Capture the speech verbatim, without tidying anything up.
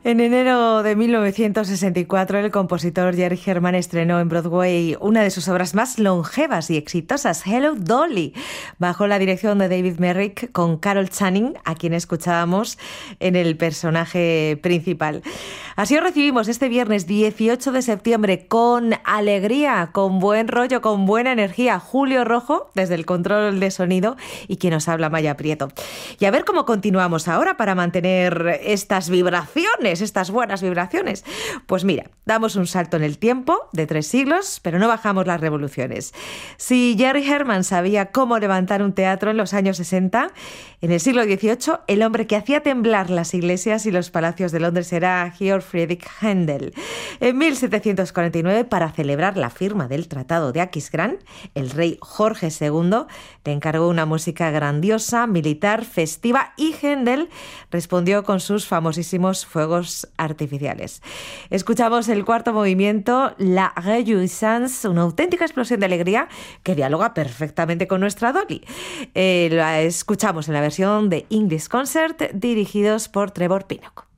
En enero de mil novecientos sesenta y cuatro, el compositor Jerry Herman estrenó en Broadway una de sus obras más longevas y exitosas, Hello, Dolly, bajo la dirección de David Merrick, con Carol Channing, a quien escuchábamos en el personaje principal. Así os recibimos este viernes dieciocho de septiembre con alegría, con buen rollo, con buena energía. Julio Rojo, desde el control de sonido, y quien os habla, Maya Prieto. Y a ver cómo continuamos ahora para mantener estas vibraciones, estas buenas vibraciones. Pues mira, damos un salto en el tiempo de tres siglos, pero no bajamos las revoluciones. Si Jerry Herman sabía cómo levantar un teatro en los años sesenta, en el siglo dieciocho, el hombre que hacía temblar las iglesias y los palacios de Londres era Georg Friedrich Händel. En mil setecientos cuarenta y nueve, para celebrar la firma del Tratado de Aquisgrán, el rey Jorge segundo le encargó una música grandiosa, militar, festiva, y Händel respondió con sus famosísimos fuegos artificiales. Escuchamos el cuarto movimiento, La Réjouissance, una auténtica explosión de alegría que dialoga perfectamente con nuestra Dolly. Eh, la escuchamos en la versión de English Concert, dirigidos por Trevor Pinnock.